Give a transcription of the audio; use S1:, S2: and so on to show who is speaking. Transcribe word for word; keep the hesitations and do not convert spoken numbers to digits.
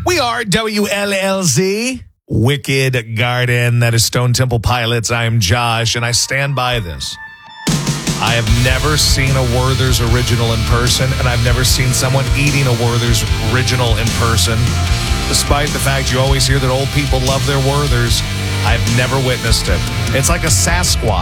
S1: We are W L L Z, Wicked Garden. That is Stone Temple Pilots. I am Josh, and I stand by this. I have never seen a Werther's original in person, and I've never seen someone eating a Werther's original in person. Despite the fact you always hear that old people love their Werther's, I've never witnessed it. It's like a Sasquatch.